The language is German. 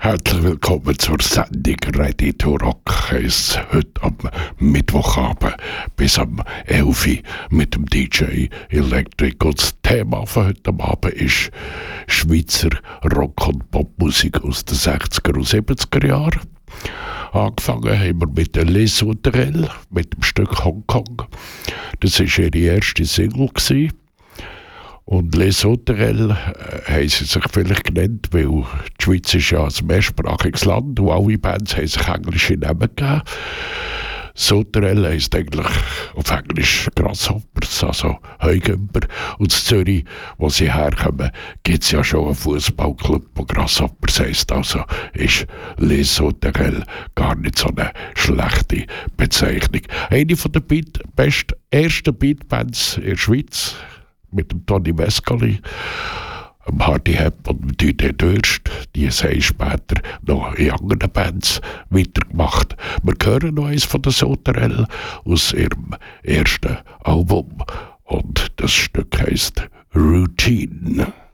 Herzlich willkommen zur Sendung Ready to Rock. Heisst heute am Mittwochabend bis am 11 Uhr mit dem DJ Electric. Und das Thema von heute Abend ist Schweizer Rock- und Popmusik aus den 60er und 70er Jahren. Angefangen haben wir mit Les Sauterelles, mit dem Stück Hongkong. Das war ihre erste Single. Und Les Sauterelles haben sie sich vielleicht genannt, weil die Schweiz ist ja ein mehrsprachiges Land und alle Bands haben sich englische Namen gegeben. Sauterelles heisst eigentlich auf Englisch Grasshoppers, also Heugümper. Und in Zürich, wo sie herkommen, gibt es ja schon einen Fußballclub, der Grasshoppers heisst. Also ist Les Sauterelles gar nicht so eine schlechte Bezeichnung. Eine von der besten ersten Beatbands in der Schweiz, mit dem Toni Vescoli, dem Hardy Hepp und dem Tüte Dürst. Die haben später noch in anderen Bands weitergemacht. Wir hören noch eins von den Sauterelles aus ihrem ersten Album und das Stück heisst Routine.